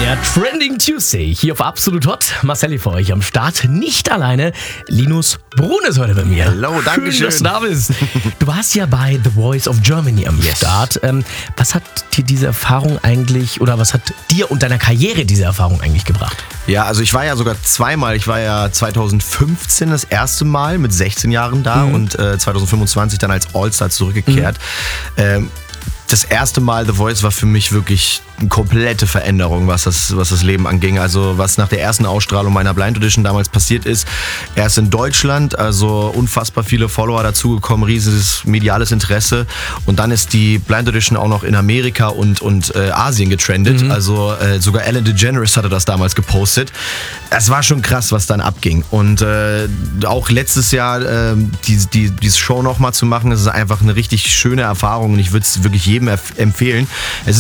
Der Trending Tuesday hier auf Absolut Hot. Marcelli für euch am Start. Nicht alleine. Linus Brun ist heute bei mir. Hallo, danke schön. Dass du da bist. Du warst ja bei The Voice of Germany am Start. Was hat dir diese Erfahrung eigentlich, oder was hat dir und deiner Karriere diese Erfahrung eigentlich gebracht? Ja, also ich war ja sogar zweimal. Ich war ja 2015 das erste Mal mit 16 Jahren da und 2025 dann als All-Star zurückgekehrt. Das erste Mal The Voice war für mich wirklich eine komplette Veränderung, was das Leben anging. Also was nach der ersten Ausstrahlung meiner Blind Audition damals passiert ist. Erst in Deutschland, also unfassbar viele Follower dazugekommen, riesiges mediales Interesse. Und dann ist die Blind Audition auch noch in Amerika und Asien getrendet. Also sogar Ellen DeGeneres hatte das damals gepostet. Es war schon krass, was dann abging. Und auch letztes Jahr diese Show nochmal zu machen, das ist einfach eine richtig schöne Erfahrung. Und ich würde es wirklich jedem empfehlen.